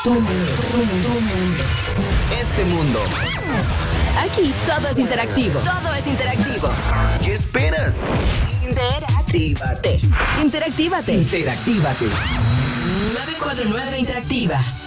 Tu mundo, tu mundo, tu mundo. Este mundo. Aquí todo es interactivo. Todo es interactivo. ¿Qué esperas? Interactívate. Interactívate. Interactívate. 949 Interactiva.